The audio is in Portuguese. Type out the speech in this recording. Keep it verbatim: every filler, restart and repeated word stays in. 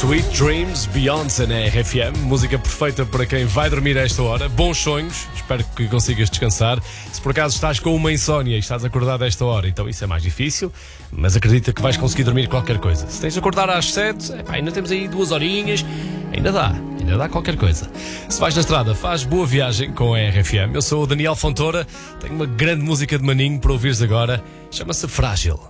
Sweet Dreams, Beyoncé na R F M. Música perfeita para quem vai dormir a esta hora. Bons sonhos, espero que consigas descansar. Se por acaso estás com uma insónia e estás acordado a esta hora, então isso é mais difícil, mas acredita que vais conseguir dormir qualquer coisa. Se tens de acordar às sete, epá, ainda temos aí duas horinhas, ainda dá, ainda dá qualquer coisa. Se vais na estrada, faz boa viagem com a R F M. Eu sou o Daniel Fontoura, tenho uma grande música de maninho para ouvires agora, chama-se Frágil.